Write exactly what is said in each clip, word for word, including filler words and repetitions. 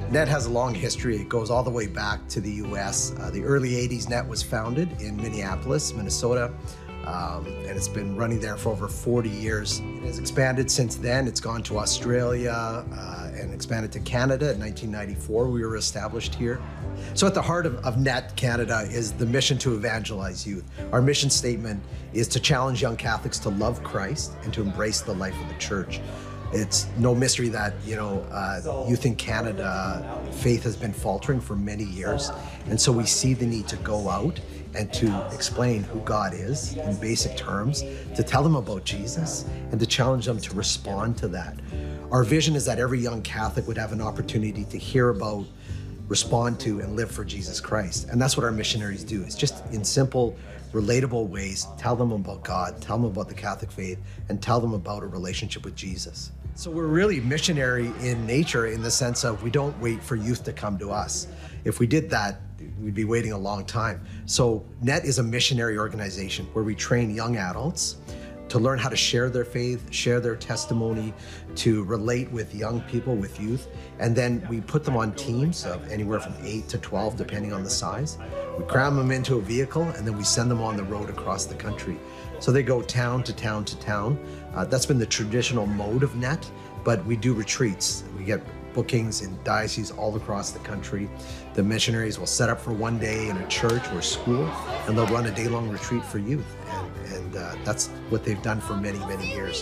N E T has a long history. It goes all the way back to the U S. Uh, the early eighties, N E T was founded in Minneapolis, Minnesota, um, and it's been running there for over forty years. It has expanded since then. It's gone to Australia uh, and expanded to Canada. In nineteen ninety-four, we were established here. So at the heart of, of N E T Canada is the mission to evangelize youth. Our mission statement is to challenge young Catholics to love Christ and to embrace the life of the church. It's no mystery that, you know, uh, youth in Canada, faith has been faltering for many years. And so we see the need to go out and to explain who God is in basic terms, to tell them about Jesus and to challenge them to respond to that. Our vision is that every young Catholic would have an opportunity to hear about, respond to, and live for Jesus Christ. And that's what our missionaries do. It's just in simple, relatable ways, tell them about God, tell them about the Catholic faith, and tell them about a relationship with Jesus. So we're really missionary in nature in the sense of we don't wait for youth to come to us. If we did that, we'd be waiting a long time. So N E T is a missionary organization where we train young adults to learn how to share their faith, share their testimony, to relate with young people, with youth. And then we put them on teams of anywhere from eight to twelve, depending on the size. We cram them into a vehicle and then we send them on the road across the country. So they go town to town to town. Uh, that's been the traditional mode of N E T, but we do retreats. We get bookings in dioceses all across the country. The missionaries will set up for one day in a church or school, and they'll run a day-long retreat for youth. And, and uh, that's what they've done for many, many years.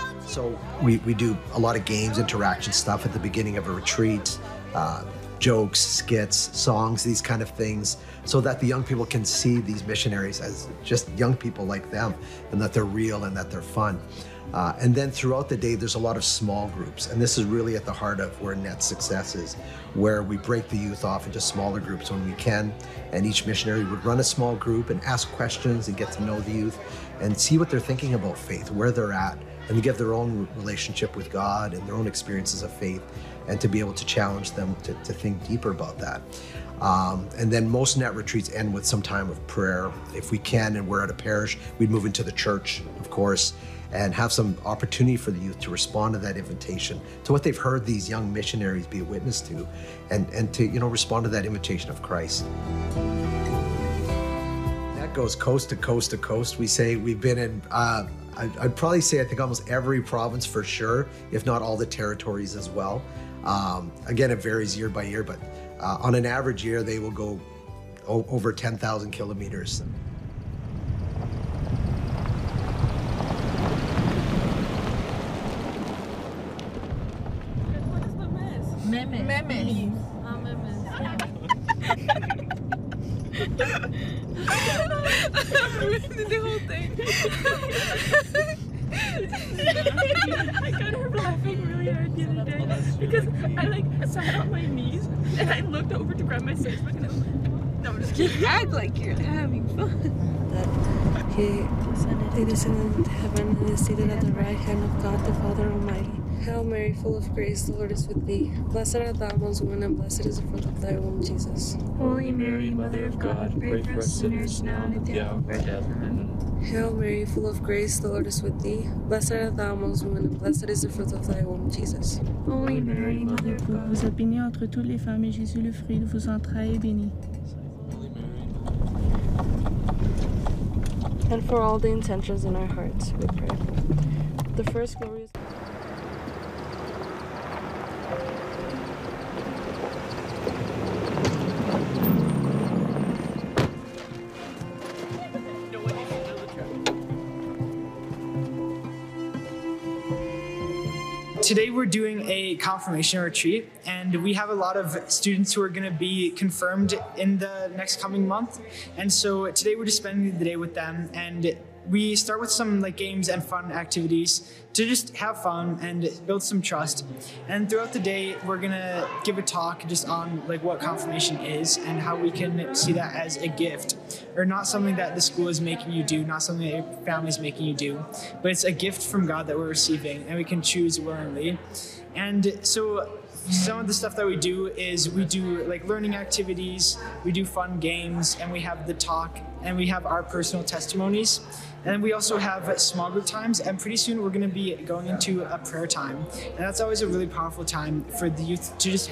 So we, we do a lot of games, interaction stuff at the beginning of a retreat, uh, jokes, skits, songs, these kind of things, so that the young people can see these missionaries as just young people like them, and that they're real and that they're fun. Uh, and then throughout the day, there's a lot of small groups. And this is really at the heart of where N E T's success is, where we break the youth off into smaller groups when we can. And each missionary would run a small group and ask questions and get to know the youth and see what they're thinking about faith, where they're at, and to get their own relationship with God and their own experiences of faith, and to be able to challenge them to, to think deeper about that. Um, and then most N E T retreats end with some time of prayer. If we can, and we're at a parish, we'd move into the church, of course, and have some opportunity for the youth to respond to that invitation, to what they've heard these young missionaries be a witness to, and, and to, you know, respond to that invitation of Christ. That goes coast to coast to coast. We say we've been in, uh, I'd, I'd probably say, I think almost every province for sure, if not all the territories as well. Um, again, it varies year by year, but uh, on an average year, they will go o over ten thousand kilometers. Memes. Memes. Ah, memes. I'm ruining the whole thing. I got her laughing really hard the other day because I like sat on my knees and I looked over to grab my Facebook and I was like, no, I'm just kidding. Act like you're having fun. That he, he descended into heaven and is seated at the right hand of God the Father Almighty. Hail Mary, full of grace, the Lord is with thee. Blessed art thou amongst women, and blessed is the fruit of thy womb, Jesus. Holy Mary, Mother of God, pray for us sinners now and at the hour of our death. Amen. Hail Mary, full of grace, the Lord is with thee. Blessed art thou amongst women, and blessed is the fruit of thy womb, Jesus. Holy Mary, Mother of God, vous êtes bénie entre toutes les femmes, et Jésus, le fruit de vos entrailles, est béni. And for all the intentions in our hearts, we pray. The first glorious... Today we're doing a confirmation retreat, and we have a lot of students who are going to be confirmed in the next coming month. And so today we're just spending the day with them, and we start with some like games and fun activities to just have fun and build some trust. And throughout the day, we're gonna give a talk just on like what confirmation is and how we can see that as a gift, or not something that the school is making you do, not something that your family is making you do, but it's a gift from God that we're receiving, and we can choose willingly. And so some of the stuff that we do is we do like learning activities, we do fun games, and we have the talk, and we have our personal testimonies. And we also have small group times, and pretty soon we're going to be going into a prayer time. And that's always a really powerful time for the youth to just